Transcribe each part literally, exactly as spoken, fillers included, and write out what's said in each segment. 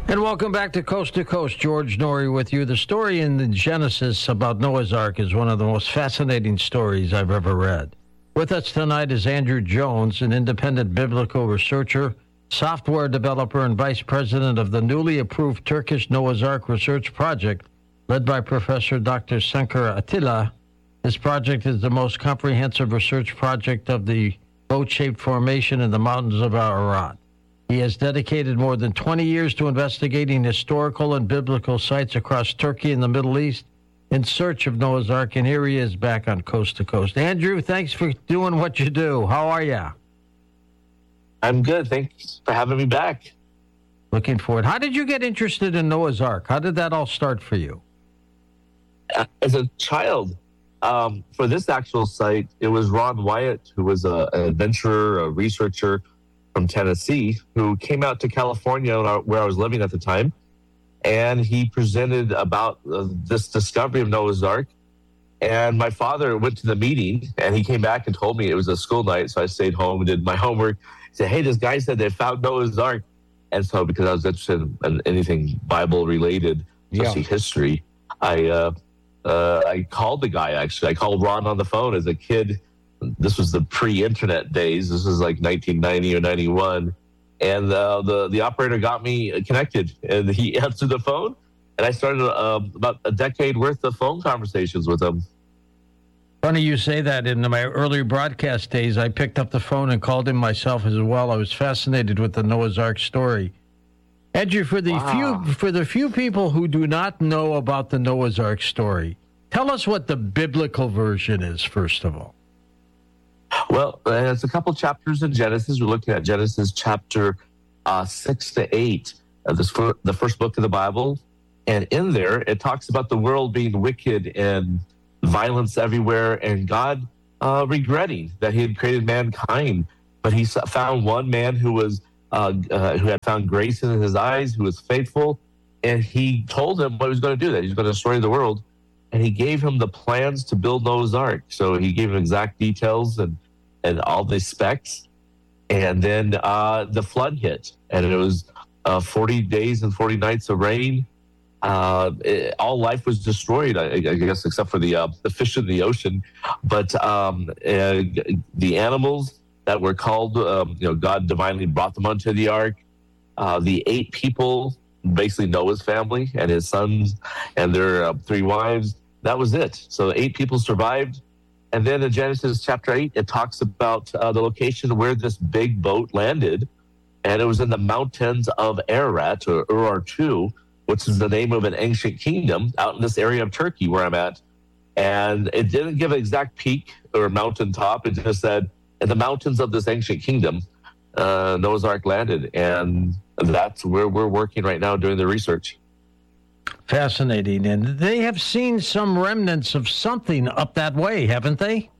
And welcome back to Coast to Coast. George Noory with you. The story in the Genesis about Noah's Ark is one of the most fascinating stories I've ever read. With us tonight is Andrew Jones, an independent biblical researcher, software developer, and vice president of the newly approved Turkish Noah's Ark Research Project, led by Professor Doctor Senker Atilla. This project is the most comprehensive research project of the boat-shaped formation in the mountains of Ararat. He has dedicated more than twenty years to investigating historical and biblical sites across Turkey and the Middle East in search of Noah's Ark, and here he is back on Coast to Coast. Andrew, thanks for doing what you do. How are you? I'm good. Thanks for having me back. Looking forward. How did you get interested in Noah's Ark? How did that all start for you? As a child, um, for this actual site, it was Ron Wyatt, who was a, an adventurer, a researcher from Tennessee, who came out to California where I was living at the time, and he presented about uh, this discovery of Noah's Ark. And my father went to the meeting, and he came back and told me it was a school night, so I stayed home and did my homework. He said, hey, this guy said they found Noah's Ark. And so because I was interested in anything Bible-related, especially yeah. history, I uh, uh, I called the guy, actually. I called Ron on the phone as a kid. This was the pre-internet days. This was like nineteen ninety or ninety-one. And uh, the, the operator got me connected, and he answered the phone. And I started uh, about a decade worth of phone conversations with him. Funny you say that. In my early broadcast days, I picked up the phone and called him myself as well. I was fascinated with the Noah's Ark story. Andrew, for the wow. few for the few people who do not know about the Noah's Ark story, tell us what the biblical version is, first of all. Well, there's a couple chapters in Genesis. We're looking at Genesis chapter uh, six to eight, uh, this for, the first book of the Bible. And in there, it talks about the world being wicked and violence everywhere, and God uh, regretting that he had created mankind. But he found one man who was uh, uh, who had found grace in his eyes, who was faithful, and he told him what he was going to do, that he was going to destroy the world. And he gave him the plans to build Noah's Ark. So he gave him exact details and, and all the specs. And then uh, the flood hit. And it was uh, forty days and forty nights of rain. Uh, it, all life was destroyed, I, I guess, except for the uh, the fish in the ocean. But um, uh, the animals that were called, um, you know, God divinely brought them onto the ark. Uh, the eight people, basically Noah's family and his sons and their uh, three wives, that was it. So eight people survived. And then in Genesis chapter eight, it talks about uh, the location where this big boat landed. And it was in the mountains of Ararat, or Urartu, which is the name of an ancient kingdom out in this area of Turkey where I'm at. And it didn't give an exact peak or mountaintop. It just said, in the mountains of this ancient kingdom, uh, Noah's Ark landed. And that's where we're working right now doing the research. Fascinating. And they have seen some remnants of something up that way, haven't they?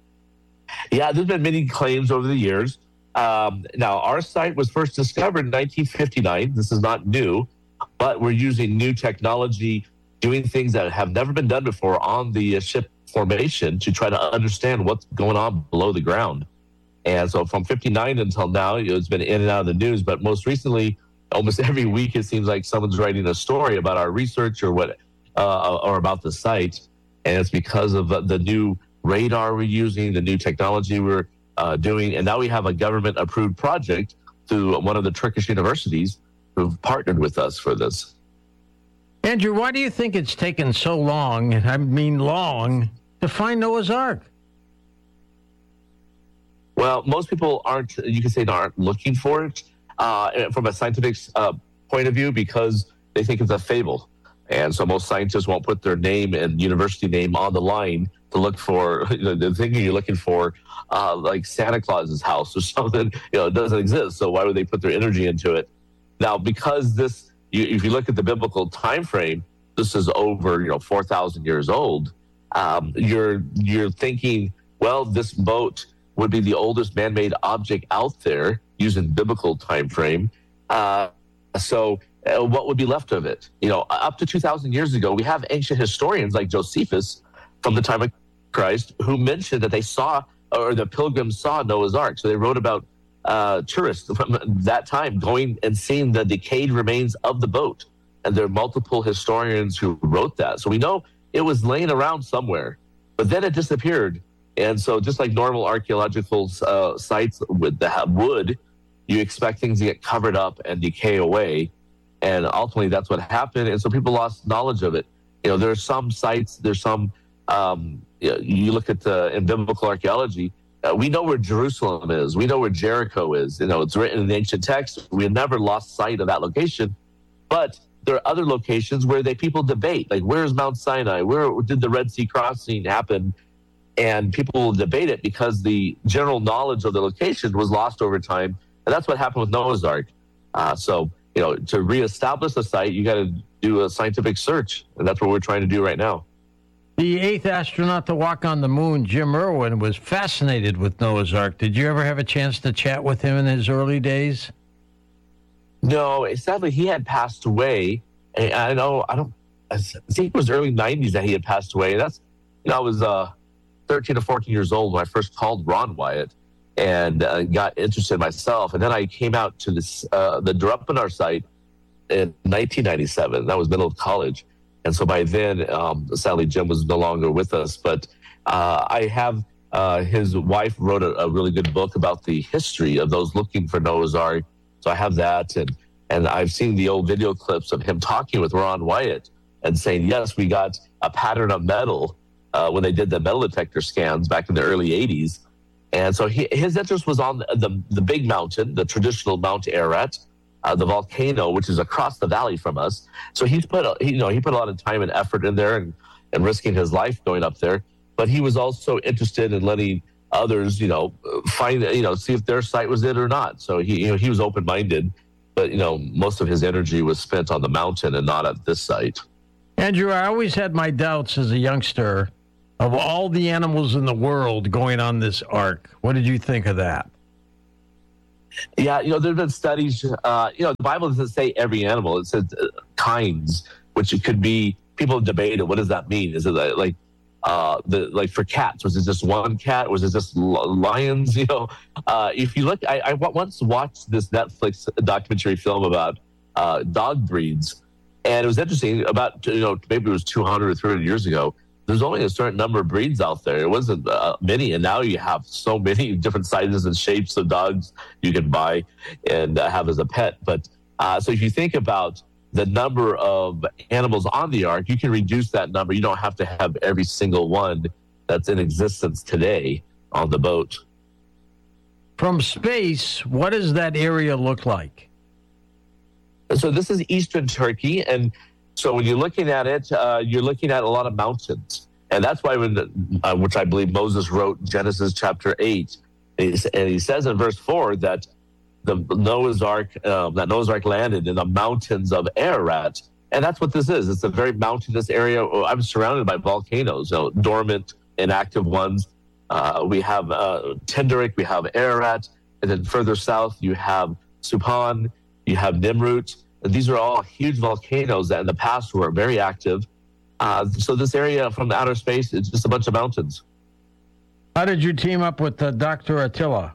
Yeah, there's been many claims over the years. Um, now, our site was first discovered in nineteen fifty-nine. This is not new, but we're using new technology, doing things that have never been done before on the ship formation to try to understand what's going on below the ground. And so from fifty-nine until now, it's been in and out of the news. But most recently, almost every week, it seems like someone's writing a story about our research or what, uh, or about the site. And it's because of the new radar we're using, the new technology we're uh, doing. And now we have a government-approved project through one of the Turkish universities who've partnered with us for this. Andrew, why do you think it's taken so long, and I mean long, to find Noah's Ark? Well, most people aren't, you could say, aren't looking for it uh, from a scientific uh, point of view because they think it's a fable. And so most scientists won't put their name and university name on the line to look for, you know, they're thinking you're looking for uh, like Santa Claus's house or something, you know, it doesn't exist. So why would they put their energy into it? Now, because this, you, if you look at the biblical time frame, this is over, you know, four thousand years old. Um, you're you're thinking, well, this boat would be the oldest man-made object out there using biblical time frame. Uh, so uh, what would be left of it? You know, up to two thousand years ago, we have ancient historians like Josephus from the time of Christ who mentioned that they saw, or the pilgrims saw Noah's Ark. So they wrote about uh, tourists from that time going and seeing the decayed remains of the boat. And there are multiple historians who wrote that. So we know it was laying around somewhere, but then it disappeared. And so just like normal archaeological uh, sites with the wood, you expect things to get covered up and decay away. And ultimately that's what happened. And so people lost knowledge of it. You know, there are some sites, there's some, um, you, know, you look at the, in biblical archaeology, uh, we know where Jerusalem is. We know where Jericho is. You know, it's written in the ancient text. We have never lost sight of that location. But there are other locations where they people debate, like where's Mount Sinai? Where did the Red Sea crossing happen? And people will debate it because the general knowledge of the location was lost over time. And that's what happened with Noah's Ark. Uh, so, you know, to reestablish the site, you got to do a scientific search. And that's what we're trying to do right now. The eighth astronaut to walk on the moon, Jim Irwin, was fascinated with Noah's Ark. Did you ever have a chance to chat with him in his early days? No, sadly, he had passed away. And I know, I don't, I think it was early nineties that he had passed away. That's, you know, I was uh, thirteen or fourteen years old when I first called Ron Wyatt and uh, got interested myself. And then I came out to this, uh, the Drupanar site in nineteen ninety-seven. That was middle of college. And so by then, um, sadly, Jim was no longer with us. But uh, I have, uh, his wife wrote a, a really good book about the history of those looking for Noah's Ark. So I have that. And, and I've seen the old video clips of him talking with Ron Wyatt and saying, yes, we got a pattern of metal uh, when they did the metal detector scans back in the early eighties. And so he, his interest was on the, the, the big mountain, the traditional Mount Ararat, uh, the volcano, which is across the valley from us. So he's put, a, he, you know, he put a lot of time and effort in there and, and risking his life going up there. But he was also interested in letting others, you know, find, you know, see if their site was it or not. So he, you know, he was open-minded, but, you know, most of his energy was spent on the mountain and not at this site. Andrew, I always had my doubts as a youngster of all the animals in the world going on this ark. What did you think of that? Yeah, you know, there have been studies, uh, you know, the Bible doesn't say every animal. It says uh, kinds, which it could be, people debated, what does that mean? Is it like, uh, the like for cats, was it just one cat? Was it just lions? You know, uh, if you look, I, I once watched this Netflix documentary film about uh, dog breeds. And it was interesting about, you know, maybe it was two hundred or three hundred years ago. There's only a certain number of breeds out there. It wasn't uh, many. And now you have so many different sizes and shapes of dogs you can buy and uh, have as a pet. But uh, so if you think about the number of animals on the ark, you can reduce that number. You don't have to have every single one that's in existence today on the boat. From space, what does that area look like? So this is eastern Turkey. And so when you're looking at it, uh, you're looking at a lot of mountains. And that's why, when, uh, which I believe Moses wrote Genesis chapter eight, and he, and he says in verse four that the Noah's Ark, um, that Noah's Ark landed in the mountains of Ararat. And that's what this is. It's a very mountainous area. I'm surrounded by volcanoes, you know, dormant, inactive ones. Uh, we have uh, Tenderek, we have Ararat, and then further south you have Supan, you have Nimrut. These are all huge volcanoes that in the past were very active. Uh, so this area from outer space is just a bunch of mountains. How did you team up with uh, Doctor Attila?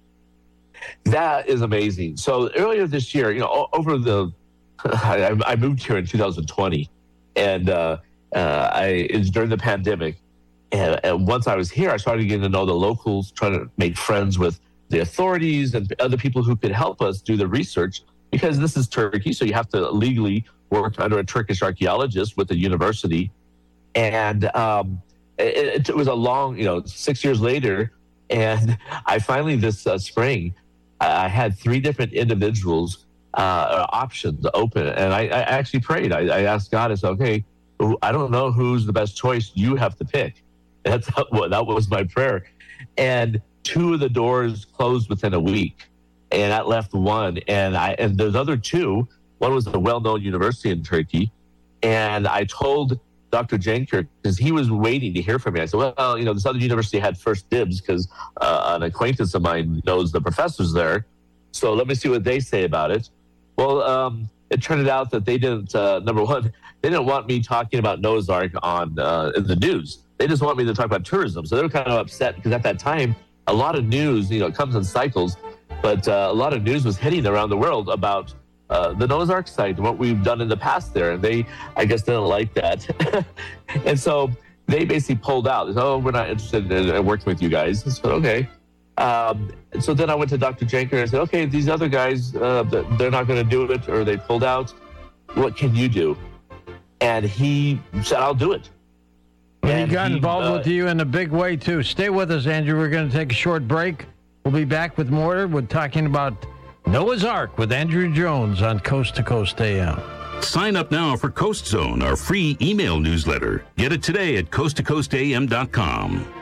That is amazing. So earlier this year, you know, over the, I, I moved here in two thousand twenty, and uh, uh, I it was during the pandemic. And, and once I was here, I started getting to know the locals, trying to make friends with the authorities and other people who could help us do the research, because this is Turkey, so you have to legally work under a Turkish archaeologist with a university. And um, it, it was a long, you know, six years later, and I finally, this uh, spring, I had three different individuals, uh, options open, and I, I actually prayed. I, I asked God, I said, okay, I don't know who's the best choice. You have to pick. That's what, that was my prayer. And two of the doors closed within a week, and that left one. And I and there's other two. One was a well-known university in Turkey, and I told Doctor Jenker, because he was waiting to hear from me. I said, well, you know, this other university had first dibs because uh, an acquaintance of mine knows the professors there. So let me see what they say about it. Well, um, it turned out that they didn't, uh, number one, they didn't want me talking about Noah's Ark on uh, in the news. They just want me to talk about tourism. So they were kind of upset because at that time, a lot of news, you know, it comes in cycles. But uh, a lot of news was hitting around the world about uh, the Noah's Ark site and what we've done in the past there. And they, I guess, didn't like that. And so they basically pulled out. They said, oh, we're not interested in, in working with you guys. I said, okay. Um, so then I went to Doctor Janker and I said, okay, these other guys, uh, they're not going to do it, or they pulled out. What can you do? And he said, I'll do it. And he got involved uh, with you in a big way, too. Stay with us, Andrew. We're going to take a short break. We'll be back with more. We're talking about Noah's Ark with Andrew Jones on Coast to Coast A M. Sign up now for Coast Zone, our free email newsletter. Get it today at coast to coast a m dot com.